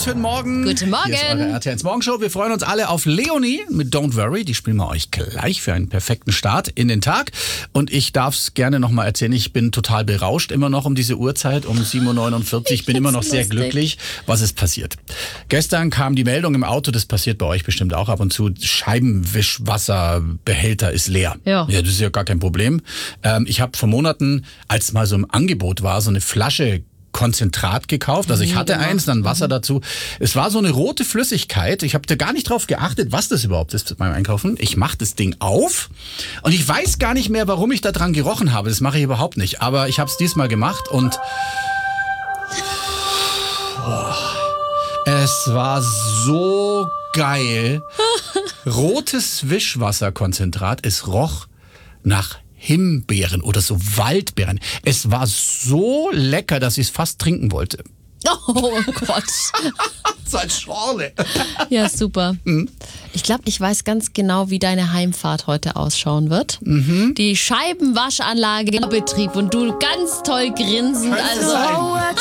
Guten Morgen. Guten Morgen. Hier ist eure RTL Morgenshow. Wir freuen uns alle auf Leonie mit Don't Worry. Die spielen wir euch gleich für einen perfekten Start in den Tag. Und ich darf es gerne nochmal erzählen. Ich bin total berauscht immer noch um diese Uhrzeit, um 7.49 Uhr. Ich bin immer noch sehr glücklich. Was ist passiert? Gestern kam die Meldung im Auto, das passiert bei euch bestimmt auch ab und zu, Scheibenwischwasserbehälter ist leer. Ja. Das ist ja gar kein Problem. Ich habe vor Monaten, als es mal so im Angebot war, so eine Flasche Konzentrat gekauft. Also ich hatte eins, dann Wasser dazu. Es war so eine rote Flüssigkeit. Ich habe da gar nicht drauf geachtet, was das überhaupt ist beim Einkaufen. Ich mache das Ding auf und ich weiß gar nicht mehr, warum ich da dran gerochen habe. Das mache ich überhaupt nicht. Aber ich habe es diesmal gemacht und es war so geil. Rotes Wischwasserkonzentrat. Es roch nach Himbeeren oder so Waldbeeren. Es war so lecker, dass ich es fast trinken wollte. Oh Gott. So als Schorle. Ja, super. Ich glaube, ich weiß ganz genau, wie deine Heimfahrt heute ausschauen wird. Die Scheibenwaschanlage in Betrieb und du ganz toll grinsend. Also